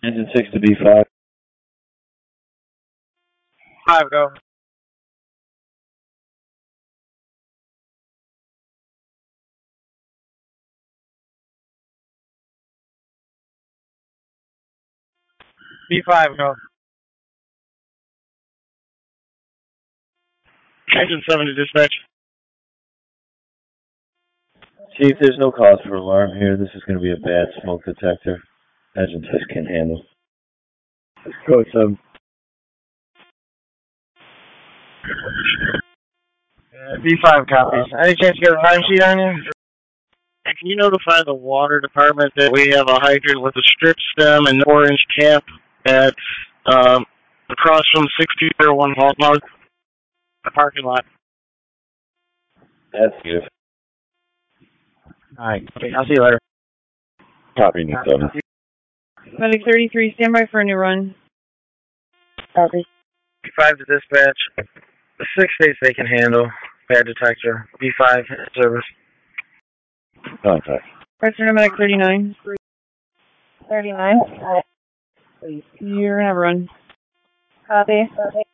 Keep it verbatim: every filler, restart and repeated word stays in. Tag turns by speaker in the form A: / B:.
A: Engine six to B five.
B: Five, go. B five, go. Engine seven to dispatch.
A: Chief, there's no cause for alarm here. This is going to be a bad smoke detector. Engine six can handle. Go seven.
B: Uh, B five copies. Any chance you got a time sheet on you? Can you notify the water department that we have a hydrant with a strip stem and four inch cap at um, across from six two zero one Hallmark, the parking lot?
A: That's good.
B: Alright, okay, I'll see you later.
A: Copy, New seven.
C: Medic thirty-three, stand by for a new run.
B: Copy. B five to dispatch. The six states they can handle. Bad detector. B five service.
A: Contact.
C: Question to Medic thirty-nine.
D: thirty-nine.
C: You're gonna have a run.
D: Copy. Copy.